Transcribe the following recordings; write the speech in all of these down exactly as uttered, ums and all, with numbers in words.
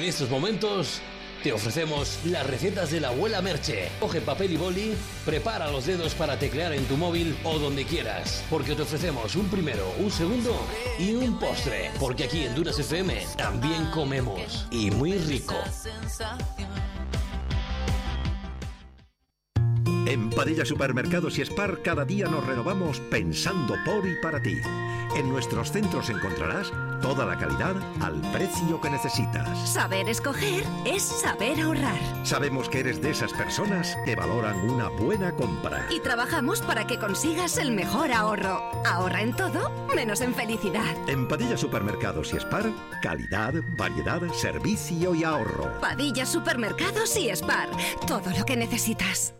En estos momentos te ofrecemos las recetas de la abuela Merche. Coge papel y boli, prepara los dedos para teclear en tu móvil o donde quieras, porque te ofrecemos un primero, un segundo y un postre. Porque aquí en Dunas F M también comemos, y muy rico. En Padilla Supermercados y Spar cada día nos renovamos pensando por y para ti. En nuestros centros encontrarás toda la calidad al precio que necesitas. Saber escoger es saber ahorrar. Sabemos que eres de esas personas que valoran una buena compra. Y trabajamos para que consigas el mejor ahorro. Ahorra en todo, menos en felicidad. En Padilla Supermercados y Spar, calidad, variedad, servicio y ahorro. Padilla Supermercados y Spar, todo lo que necesitas.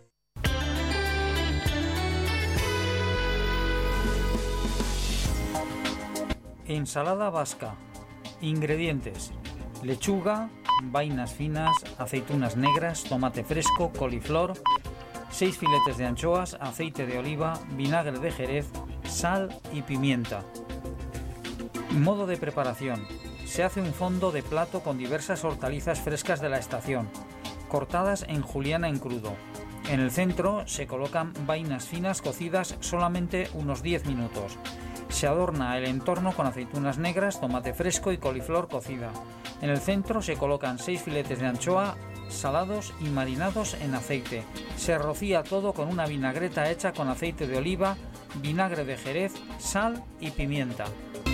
Ensalada vasca. Ingredientes: lechuga, vainas finas, aceitunas negras, tomate fresco, coliflor, seis filetes de anchoas, aceite de oliva, vinagre de Jerez, sal y pimienta. Modo de preparación: se hace un fondo de plato con diversas hortalizas frescas de la estación, cortadas en juliana en crudo. En el centro se colocan vainas finas cocidas solamente unos diez minutos. Se adorna el entorno con aceitunas negras, tomate fresco y coliflor cocida. En el centro se colocan seis filetes de anchoa salados y marinados en aceite. Se rocía todo con una vinagreta hecha con aceite de oliva, vinagre de Jerez, sal y pimienta.